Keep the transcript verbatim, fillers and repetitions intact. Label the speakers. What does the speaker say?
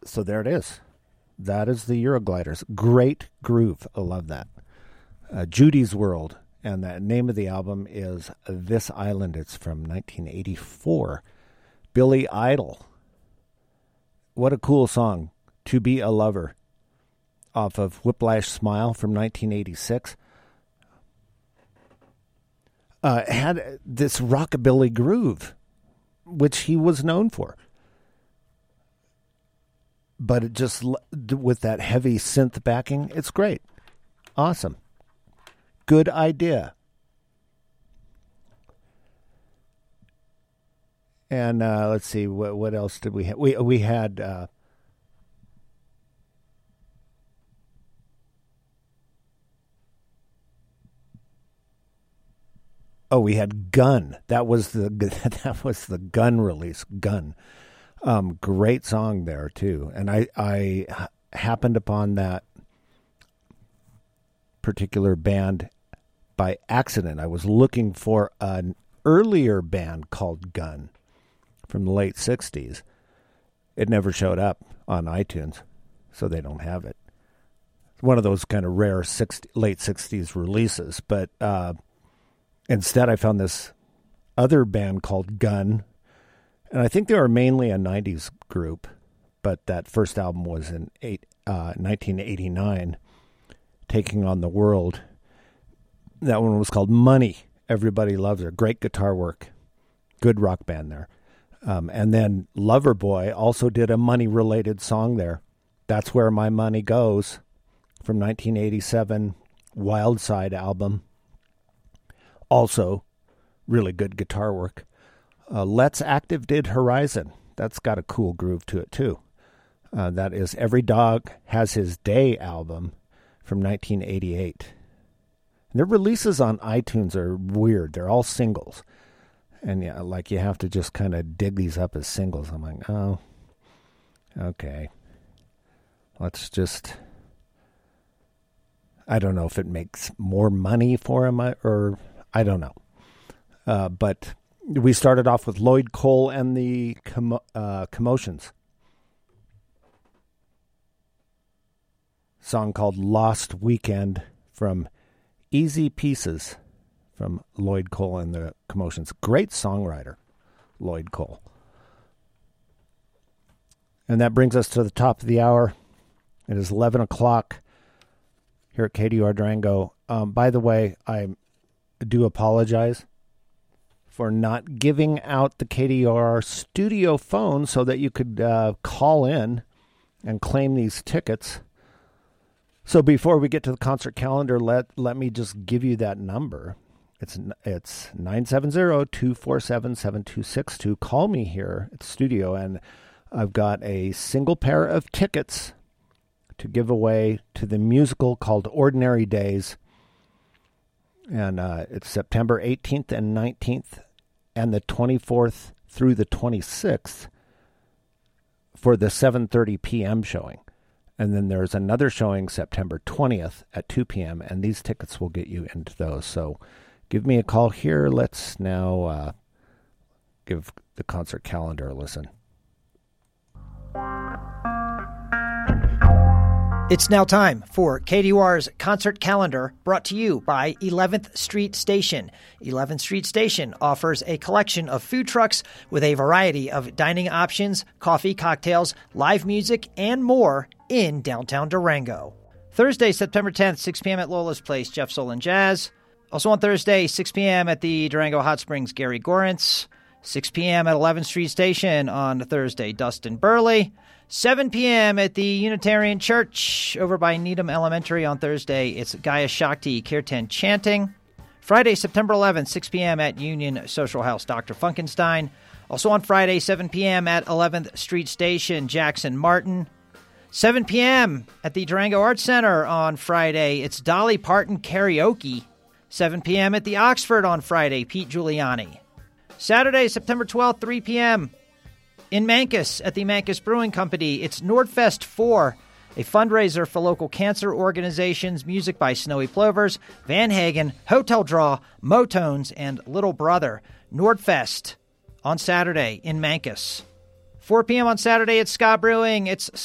Speaker 1: so there it is. That is the Eurogliders. Great groove. I love that. Uh, Judy's World. And the name of the album is This Island. It's from nineteen eighty-four. Billy Idol. What a cool song. To Be a Lover. Off of Whiplash Smile from nineteen eighty-six. Uh, had this rockabilly groove, which he was known for. But it just, with that heavy synth backing, it's great. Awesome. Good idea. And uh, let's see, what what else did we have? We, we had... Uh, oh, we had Gun. That was the that was the Gun release. Gun. Um, great song there, too. And I, I happened upon that particular band by accident. I was looking for an earlier band called Gun from the late sixties. It never showed up on iTunes, so they don't have it. It's one of those kind of rare sixty, late sixties releases. But uh, instead, I found this other band called Gun. And I think they were mainly a nineties group, but that first album was in eight, uh, nineteen eighty-nine, Taking on the World. That one was called Money. Everybody loves it. Great guitar work. Good rock band there. Um, and then Loverboy also did a money-related song there. That's Where My Money Goes from nineteen eighty-seven, Wild Side album. Also, really good guitar work. Uh, Let's Active did Horizon. That's got a cool groove to it, too. Uh, that is Every Dog Has His Day album from nineteen eighty-eight. And their releases on iTunes are weird. They're all singles. And, yeah, like, you have to just kind of dig these up as singles. I'm like, oh, okay. Let's just... I don't know if it makes more money for him or... I don't know. Uh, but... We started off with Lloyd Cole and the commo- uh, Commotions. Song called Lost Weekend from Easy Pieces from Lloyd Cole and the Commotions. Great songwriter, Lloyd Cole. And that brings us to the top of the hour. It is eleven o'clock here at K D U R Durango. Um, by the way, I do apologize for not giving out the K D U R studio phone so that you could uh, call in and claim these tickets. So before we get to the concert calendar, let let me just give you that number. It's it's nine seven zero, two four seven, seven two six two. Call me here at the studio, and I've got a single pair of tickets to give away to the musical called Ordinary Days. And uh, it's September eighteenth and nineteenth and the twenty-fourth through the twenty-sixth for the seven thirty p.m. showing. And then there's another showing September twentieth at two p.m., and these tickets will get you into those. So give me a call here. Let's now uh, give the concert calendar a listen.
Speaker 2: It's now time for K D U R's concert calendar, brought to you by eleventh Street Station. eleventh Street Station offers a collection of food trucks with a variety of dining options, coffee, cocktails, live music, and more in downtown Durango. Thursday, September tenth, six p.m. at Lola's Place, Jeff Soul and Jazz. Also on Thursday, six p.m. at the Durango Hot Springs, Gary Gorentz. six p.m. at eleventh Street Station on Thursday, Dustin Burley. seven p.m. at the Unitarian Church over by Needham Elementary on Thursday. It's Gaia Shakti Kirtan Chanting. Friday, September eleventh, six p.m. at Union Social House, Doctor Funkenstein. Also on Friday, seven p.m. at eleventh Street Station, Jackson Martin. seven p.m. at the Durango Arts Center on Friday. It's Dolly Parton Karaoke. seven p.m. at the Oxford on Friday, Pete Giuliani. Saturday, September twelfth, three p.m. in Mancus at the Mancus Brewing Company. It's Nordfest four, a fundraiser for local cancer organizations, music by Snowy Plovers, Van Hagen, Hotel Draw, Motones, and Little Brother. Nordfest on Saturday in Mancus. four p.m. on Saturday at Ska Brewing. It's